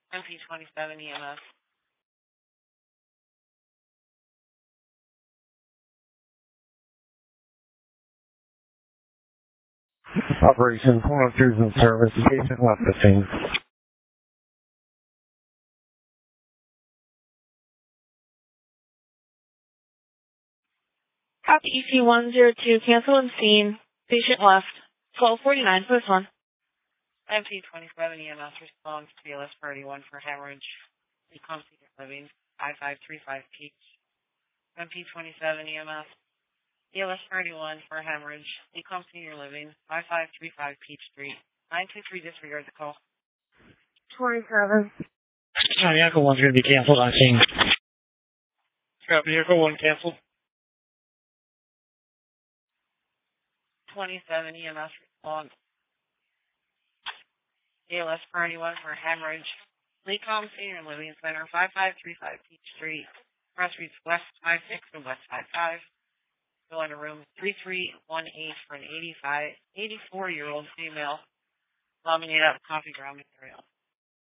MP27 EMS. Operation Correctors and Service, patient left the scene. Copy EC102, cancel and scene. Patient left. 1249, first one. MP27 EMS response to BLS Priority 1 for hemorrhage. Recom Senior Living, 5535 Peach. MP27 EMS. BLS Priority 1 for hemorrhage. Recom Senior Living, 5535 Peach Street. 923 disregard the call. 27. County Echo 1's going to be canceled, I think. Copy Echo 1 canceled. 27 EMS response. BLS Priority 1 for hemorrhage. Lecom Senior Living Center, 5535 Peach Street. Press reads West 56 and West 55. Go into room 3318 for an 84-year-old female. Laminate up coffee ground material.